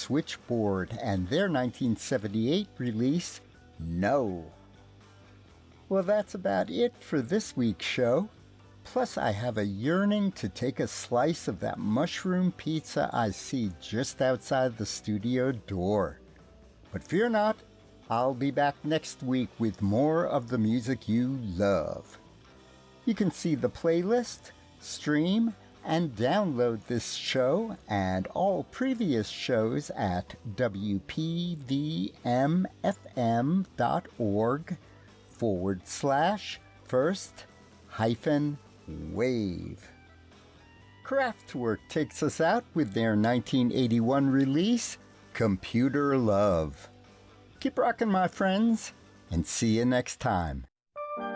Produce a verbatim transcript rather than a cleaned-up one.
Switchboard and their nineteen seventy-eight release, No. Well, that's about it for this week's show. Plus, I have a yearning to take a slice of that mushroom pizza I see just outside the studio door. But fear not, I'll be back next week with more of the music you love. You can see the playlist, stream, and download this show and all previous shows at W P V M F M dot org forward slash first hyphen wave. Kraftwerk takes us out with their nineteen eighty-one release, Computer Love. Keep rocking, my friends, and see you next time.